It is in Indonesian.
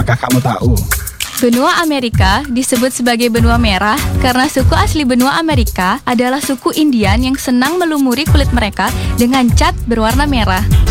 Apakah kamu tahu? Benua Amerika disebut sebagai benua merah karena suku asli benua Amerika adalah suku Indian yang senang melumuri kulit mereka dengan cat berwarna merah.